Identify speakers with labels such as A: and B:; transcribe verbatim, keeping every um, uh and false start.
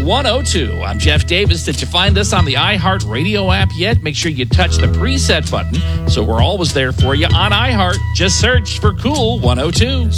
A: one oh two. I'm Jeff Davis. Did you find us on the iHeartRadio app yet? Make sure you touch the preset button so we're always there for you on iHeart. Just search for Cool one oh two.